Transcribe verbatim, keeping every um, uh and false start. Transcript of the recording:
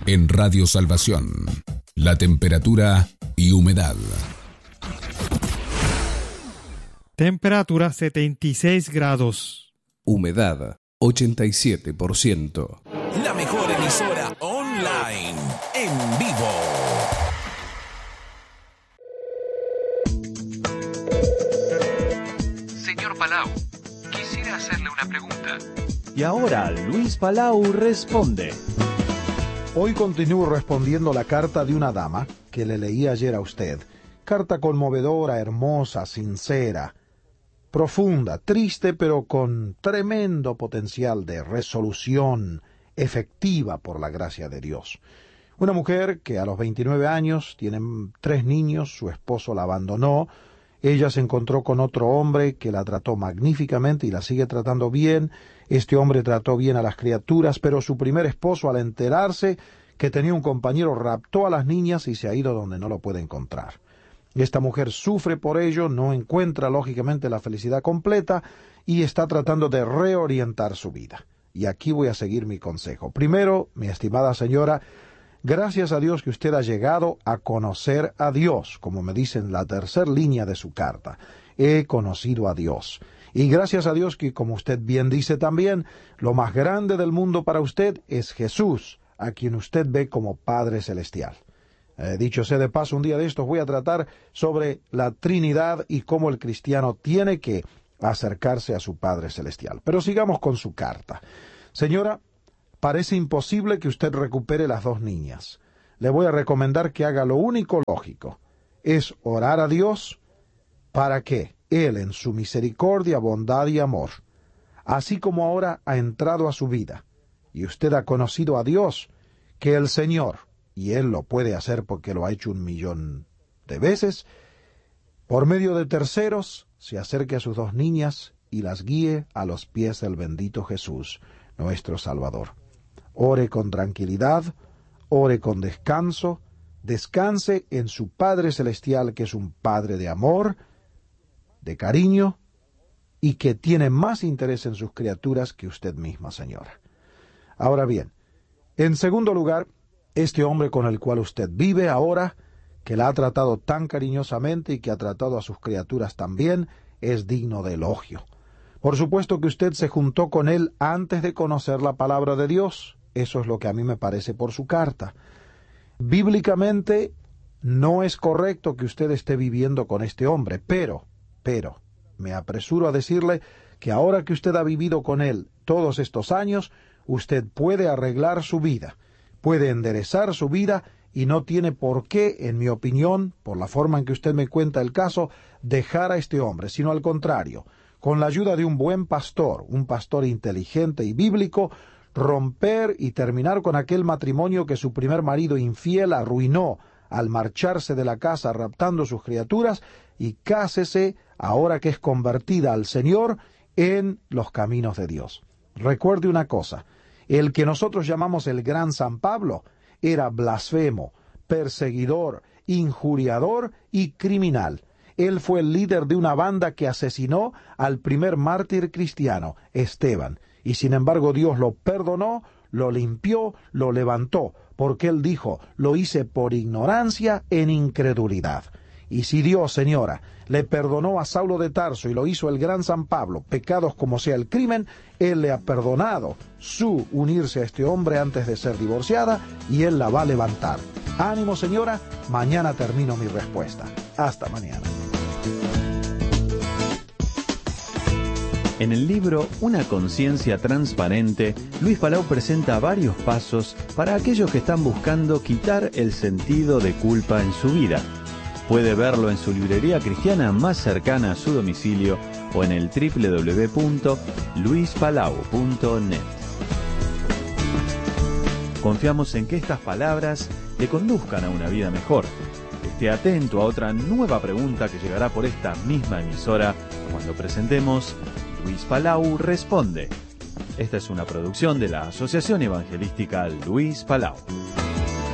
En Radio Salvación, la temperatura y humedad. Temperatura setenta y seis grados. Humedad ochenta y siete por ciento. La mejor emisora online, en vivo. Señor Palau, quisiera hacerle una pregunta. Y ahora Luis Palau responde. Hoy continúo respondiendo la carta de una dama que le leí ayer a usted. Carta conmovedora, hermosa, sincera, profunda, triste, pero con tremendo potencial de resolución efectiva por la gracia de Dios. Una mujer que a los veintinueve años tiene tres niños, su esposo la abandonó, ella se encontró con otro hombre que la trató magníficamente y la sigue tratando bien. Este hombre trató bien a las criaturas, pero su primer esposo, al enterarse que tenía un compañero, raptó a las niñas y se ha ido donde no lo puede encontrar. Esta mujer sufre por ello, no encuentra lógicamente la felicidad completa y está tratando de reorientar su vida. Y aquí voy a seguir mi consejo. Primero, mi estimada señora, gracias a Dios que usted ha llegado a conocer a Dios, como me dice en la tercera línea de su carta. He conocido a Dios. Y gracias a Dios que, como usted bien dice también, lo más grande del mundo para usted es Jesús, a quien usted ve como Padre Celestial. Eh, dicho sea de paso, un día de estos voy a tratar sobre la Trinidad y cómo el cristiano tiene que acercarse a su Padre Celestial. Pero sigamos con su carta. Señora, parece imposible que usted recupere las dos niñas. Le voy a recomendar que haga lo único lógico, es orar a Dios para que Él, en su misericordia, bondad y amor, así como ahora ha entrado a su vida, y usted ha conocido a Dios, que el Señor, y Él lo puede hacer porque lo ha hecho un millón de veces, por medio de terceros, se acerque a sus dos niñas y las guíe a los pies del bendito Jesús, nuestro Salvador. Ore con tranquilidad, ore con descanso, descanse en su Padre Celestial, que es un Padre de amor, de cariño, y que tiene más interés en sus criaturas que usted misma, señora. Ahora bien, en segundo lugar, este hombre con el cual usted vive ahora, que la ha tratado tan cariñosamente y que ha tratado a sus criaturas también, es digno de elogio. Por supuesto que usted se juntó con él antes de conocer la palabra de Dios. Eso es lo que a mí me parece por su carta. Bíblicamente, no es correcto que usted esté viviendo con este hombre, pero, pero, me apresuro a decirle que ahora que usted ha vivido con él todos estos años, usted puede arreglar su vida, puede enderezar su vida y no tiene por qué, en mi opinión, por la forma en que usted me cuenta el caso, dejar a este hombre, sino al contrario, con la ayuda de un buen pastor, un pastor inteligente y bíblico, romper y terminar con aquel matrimonio que su primer marido infiel arruinó al marcharse de la casa raptando sus criaturas, y cásese, ahora que es convertida al Señor, en los caminos de Dios. Recuerde una cosa, el que nosotros llamamos el gran San Pablo era blasfemo, perseguidor, injuriador y criminal. Él fue el líder de una banda que asesinó al primer mártir cristiano, Esteban, y sin embargo Dios lo perdonó, lo limpió, lo levantó, porque él dijo, lo hice por ignorancia en incredulidad. Y si Dios, señora, le perdonó a Saulo de Tarso y lo hizo el gran San Pablo, pecados como sea el crimen, él le ha perdonado su unirse a este hombre antes de ser divorciada y él la va a levantar. Ánimo, señora, mañana termino mi respuesta. Hasta mañana. En el libro Una conciencia transparente, Luis Palau presenta varios pasos para aquellos que están buscando quitar el sentido de culpa en su vida. Puede verlo en su librería cristiana más cercana a su domicilio o en el doble u doble u doble u punto luis palau punto net. Confiamos en que estas palabras le conduzcan a una vida mejor. Esté atento a otra nueva pregunta que llegará por esta misma emisora cuando presentemos Luis Palau Responde. Esta es una producción de la Asociación Evangelística Luis Palau.